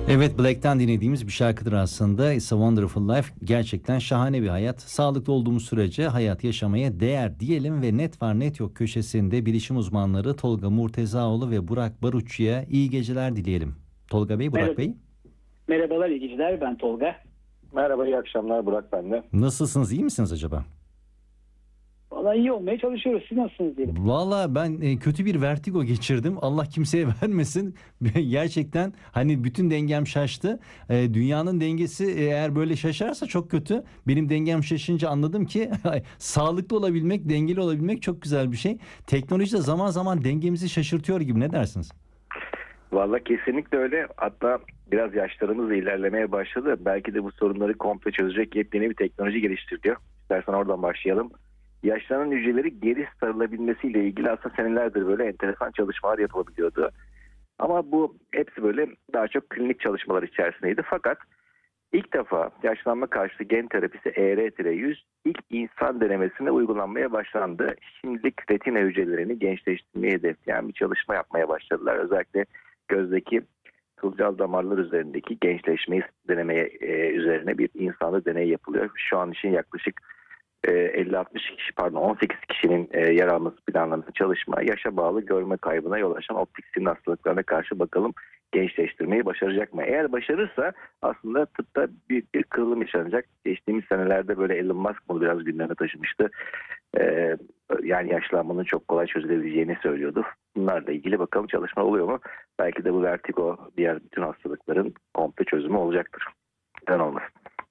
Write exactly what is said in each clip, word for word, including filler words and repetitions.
Evet, Black'ten dinlediğimiz bir şarkıdır aslında. It's a Wonderful Life. Gerçekten şahane bir hayat. Sağlıklı olduğumuz sürece hayat yaşamaya değer diyelim ve Net Var Net Yok köşesinde bilişim uzmanları Tolga Murtezaoğlu ve Burak Barutçu'ya iyi geceler dileyelim. Tolga Bey, Burak Merhaba, Bey, merhabalar, iyi geceler. Ben Tolga. Merhaba, iyi akşamlar. Burak ben de. nasılsınız, iyi misiniz acaba? Vallahi iyi olmaya çalışıyoruz. Siz nasılsınız diyelim. Valla ben e, kötü bir vertigo geçirdim. Allah kimseye vermesin. Gerçekten hani bütün dengem şaştı. E, dünyanın dengesi eğer böyle şaşarsa çok kötü. Benim dengem şaşınca anladım ki sağlıklı olabilmek, dengeli olabilmek çok güzel bir şey. Teknoloji de zaman zaman dengemizi şaşırtıyor gibi, ne dersiniz? Vallahi kesinlikle öyle. Hatta biraz yaşlarımız da ilerlemeye başladı. Belki de bu sorunları komple çözecek yepyeni bir teknoloji geliştiriliyor. İstersen oradan başlayalım. Yaşlanan hücreleri geri sarılabilmesiyle ilgili aslında senelerdir böyle enteresan çalışmalar yapılabiliyordu. Ama bu hepsi böyle daha çok klinik çalışmalar içerisindeydi. Fakat ilk defa yaşlanma karşıtı gen terapisi E R yüz ilk insan denemesinde uygulanmaya başlandı. Şimdilik retina hücrelerini gençleştirmeyi hedefleyen bir çalışma yapmaya başladılar. Özellikle gözdeki kılcal damarlar üzerindeki gençleşmeyi denemeye e, üzerine bir insanlı deney yapılıyor. Şu an için yaklaşık e, elli altmış kişi pardon on sekiz kişinin e, yer alması planlanan çalışma yaşa bağlı görme kaybına yol açan optik sinir hastalıklarına karşı bakalım gençleştirmeyi başaracak mı? Eğer başarırsa aslında tıpta büyük bir kırılım yaşanacak. Geçtiğimiz senelerde böyle Elon Musk bunu biraz gündeme taşımıştı. Ee, yani yaşlanmanın çok kolay çözülebileceğini söylüyordu. Bunlarla ilgili bakalım çalışma oluyor mu? Belki de bu vertigo, diğer bütün hastalıkların komple çözümü olacaktır. Neden olmasın?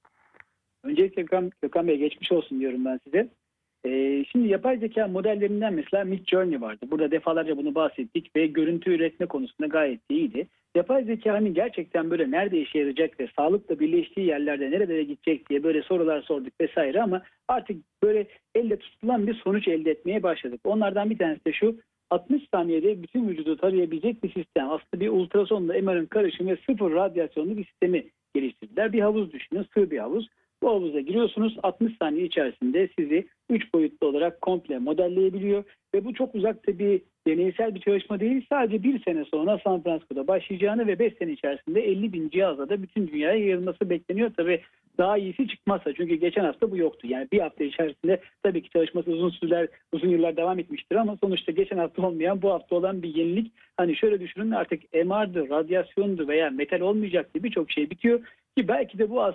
Öncelikle Gökhan, Gökhan Bey geçmiş olsun diyorum ben size. Ee, şimdi yapay zeka modellerinden mesela Midjourney vardı. Burada defalarca bunu bahsettik ve görüntü üretme konusunda gayet iyiydi. Yapay zeka hani gerçekten böyle nerede işe yarayacak ve sağlıkla birleştiği yerlerde nerelere gidecek diye böyle sorular sorduk vesaire ama artık böyle elle tutulan bir sonuç elde etmeye başladık. Onlardan bir tanesi de şu: altmış saniyede bütün vücudu tarayabilecek bir sistem. Aslında bir ultrasonla M R'ın karışımı ve sıfır radyasyonlu bir sistemi geliştirdiler. Bir havuz düşünün, sığ bir havuz. Bu havuza giriyorsunuz, altmış saniye içerisinde sizi üç boyutlu olarak komple modelleyebiliyor ve bu çok uzakta bir deneysel bir çalışma değil. Sadece bir sene sonra San Francisco'da başlayacağını ve beş sene içerisinde elli bin cihazla da bütün dünyaya yayılması bekleniyor. Tabii daha iyisi çıkmazsa, çünkü geçen hafta bu yoktu. Yani bir hafta içerisinde tabii ki çalışması uzun süreler, uzun yıllar devam etmiştir ama sonuçta geçen hafta olmayan bu hafta olan bir yenilik. Hani şöyle düşünün, artık M R'dı, radyasyondu veya metal olmayacak diye birçok şey bitiyor ki belki de bu